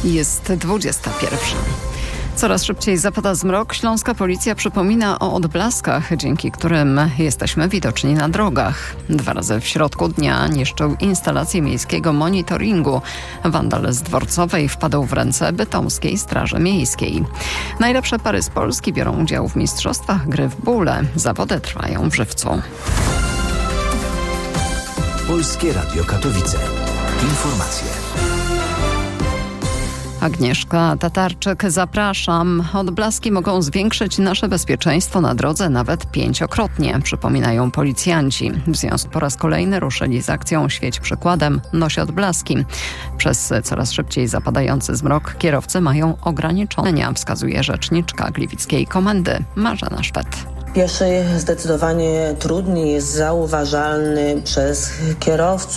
Jest 21. Coraz szybciej zapada zmrok. Śląska policja przypomina o odblaskach, dzięki którym jesteśmy widoczni na drogach. 2 razy w środku dnia niszczył instalację miejskiego monitoringu. Wandal z Dworcowej wpadł w ręce Bytomskiej Straży Miejskiej. Najlepsze pary z Polski biorą udział w mistrzostwach gry w bóle. Zawody trwają w Żywcu. Polskie Radio Katowice. Informacje. Agnieszka Tatarczyk, zapraszam. Odblaski mogą zwiększyć nasze bezpieczeństwo na drodze nawet 5-krotnie, przypominają policjanci. W związku po raz kolejny ruszyli z akcją Świeć przykładem, noś odblaski. Przez coraz szybciej zapadający zmrok kierowcy mają ograniczenia, wskazuje rzeczniczka Gliwickiej Komendy Marzena Szwed. Pieszy zdecydowanie trudniej jest zauważalny przez kierowców.